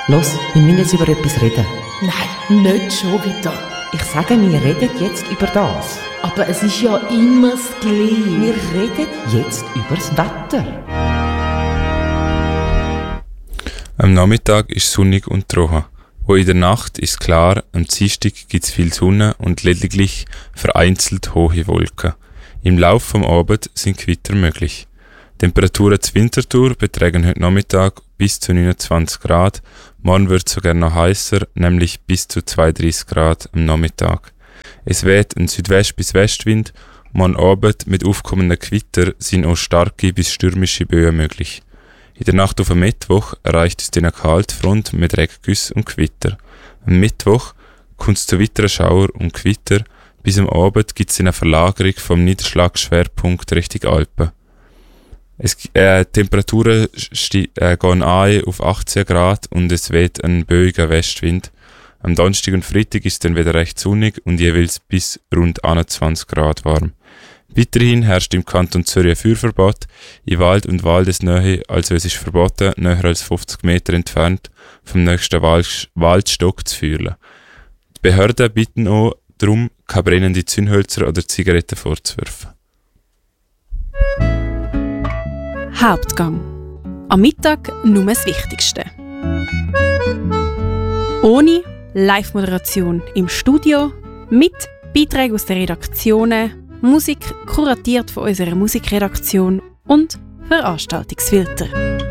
Los, wir müssen jetzt über etwas reden. Nein, nicht schon wieder. Ich sage, wir reden jetzt über das. Aber es ist ja immer das Gleiche. Wir reden jetzt über das Wetter. Am Nachmittag ist sonnig und trocken. Wo in der Nacht ist klar, am Dienstag gibt es viel Sonne und lediglich vereinzelt hohe Wolken. Im Lauf vom Abend sind Gewitter möglich. Temperaturen zur Winterthur betragen heute Nachmittag bis zu 29 Grad. Morgen wird es sogar noch heißer, nämlich bis zu 32 Grad am Nachmittag. Es weht ein Südwest- bis Westwind. Morgen Abend mit aufkommenden Gewitter sind auch starke bis stürmische Böen möglich. In der Nacht auf den Mittwoch erreicht es eine Kaltfront mit Regengüssen und Gewitter. Am Mittwoch kommt es zu weiteren Schauer und Gewitter. Bis am Abend gibt es eine Verlagerung vom Niederschlagsschwerpunkt Richtung Alpen. Temperaturen gehen an auf 18 Grad und es weht ein böiger Westwind. Am Donnerstag und Freitag ist es dann wieder recht sonnig und jeweils bis rund 21 Grad warm. Weiterhin herrscht im Kanton Zürich ein Feuerverbot in Wald und Waldesnähe, also es ist verboten, näher als 50 Meter entfernt vom nächsten Waldstock zu feuern. Die Behörden bitten auch darum, keine brennende Zündhölzer oder Zigaretten vorzuwerfen. Hauptgang. Am Mittag nur das Wichtigste. Ohne Live-Moderation im Studio, mit Beiträgen aus den Redaktionen, Musik kuratiert von unserer Musikredaktion und Veranstaltungsfilter.